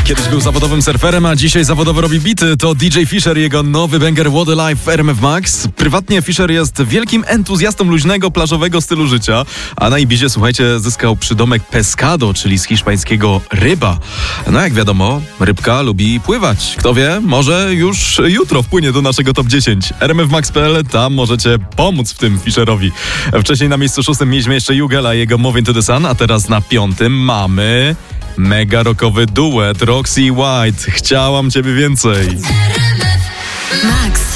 Kiedyś był zawodowym surferem, a dzisiaj zawodowo robi bity. To DJ Fisher, jego nowy banger What a Life w RMF Max. Prywatnie Fisher jest wielkim entuzjastą luźnego, plażowego stylu życia, a na Ibizie, słuchajcie, zyskał przydomek pescado, czyli z hiszpańskiego ryba. No jak wiadomo, rybka lubi pływać. Kto wie, może już jutro wpłynie do naszego top 10. RMFmax.pl, tam możecie pomóc w tym Fisherowi. Wcześniej na miejscu 6 mieliśmy jeszcze Jugel, a jego Moving to the Sun, a teraz na 5 mamy mega rockowy duet Roxy White. Chciałam ciebie więcej. Max.